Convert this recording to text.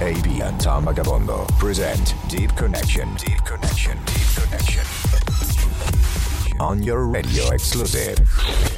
AB and Tom Magabondo present Deep Connection. Deep Connection. Deep Connection. On your radio exclusive.